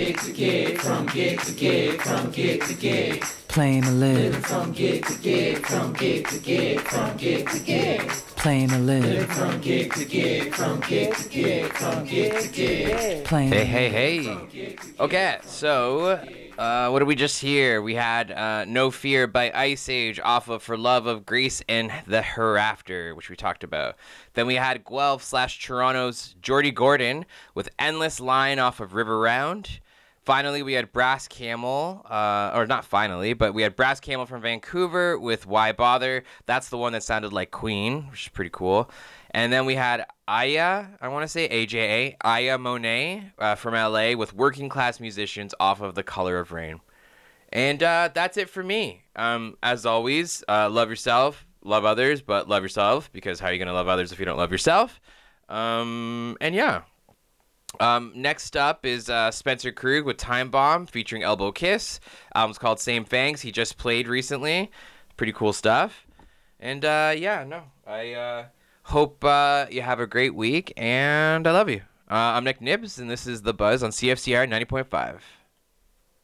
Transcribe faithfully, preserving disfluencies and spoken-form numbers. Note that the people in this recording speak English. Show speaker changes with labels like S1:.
S1: gig to gig, from gig to gig, from gig to gig.
S2: Playing to live.
S1: Living from gig to gig, from gig to gig, from gig to gig.
S2: Playing to live.
S1: Living from gig to gig, from gig to gig, from gig to gig.
S2: Playing.
S3: Hey, hey, hey. Okay, so uh, what did we just hear? We had uh, No Fear by Ice Age off of For Love of Grace and the Hereafter, which we talked about. Then we had Guelph slash Toronto's Geordie Gordon with Endless Line off of River Round. Finally, we had Brass Camel, uh, or not finally, but we had Brass Camel from Vancouver with Why Bother. That's the one that sounded like Queen, which is pretty cool. And then we had Aya, I want to say A J A, Aya Monet uh, from L A with Working Class Musicians off of The Color of Rain. And uh, that's it for me. Um, as always, uh, love yourself, love others, but love yourself, because how are you going to love others if you don't love yourself? Um, and yeah. Um, next up is uh, Spencer Krug with Time Bomb featuring Elbow Kiss. Album's called Same Fangs. He just played recently. Pretty cool stuff. And uh, yeah, no, I uh, hope uh, you have a great week, and I love you. Uh, I'm Nick Nibbs, and this is The Buzz on C F C R ninety point five.